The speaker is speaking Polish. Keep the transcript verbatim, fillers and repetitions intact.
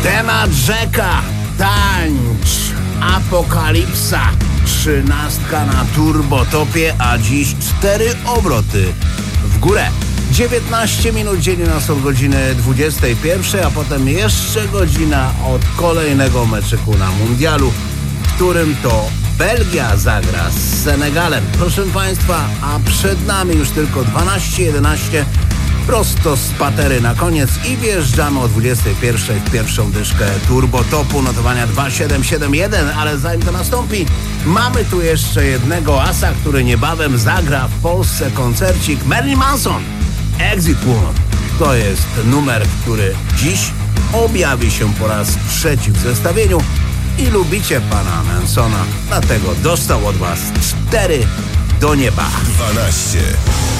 Temat rzeka, tańcz, apokalipsa, trzynastka na turbotopie, a dziś cztery obroty w górę. dziewiętnaście minut dziennie nas od godziny dwudziestej pierwszej, a potem jeszcze godzina od kolejnego meczyku na mundialu, w którym to Belgia zagra z Senegalem. Proszę Państwa, a przed nami już tylko dwanaście jedenaście prosto z patery na koniec i wjeżdżamy o dwudziestej pierwszej w pierwszą dyszkę turbotopu notowania dwa siedem siedem jeden, ale zanim to nastąpi, mamy tu jeszcze jednego asa, który niebawem zagra w Polsce koncercik. Marilyn Manson, Exit Woman. To jest numer, który dziś objawi się po raz trzeci w zestawieniu i lubicie pana Mansona, dlatego dostał od was cztery do nieba. dwanaście